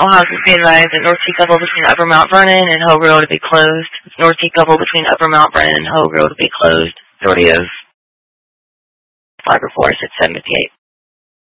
All houses be advised that North Sea Couple between Upper Mount Vernon and Hogue Road will be closed. North Sea Couple between Upper Mount Vernon and Hogue Road will be closed. Authority of 5 reports at 7:58.